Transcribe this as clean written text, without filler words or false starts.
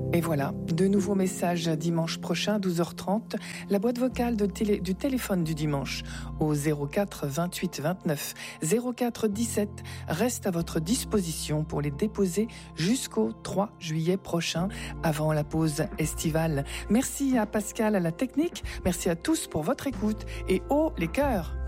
Et voilà, de nouveaux messages dimanche prochain, 12h30. La boîte vocale du téléphone du dimanche au 04 28 29 04 17 reste à votre disposition pour les déposer jusqu'au 3 juillet prochain, avant la pause estivale. Merci à Pascal à la technique, merci à tous pour votre écoute et haut les cœurs.